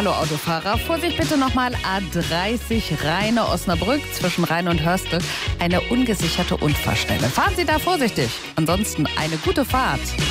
Hallo Autofahrer, Vorsicht bitte nochmal A30 Rheine-Osnabrück zwischen Rhein und Hörstel. Eine ungesicherte Unfallstelle. Fahren Sie da vorsichtig. Ansonsten eine gute Fahrt.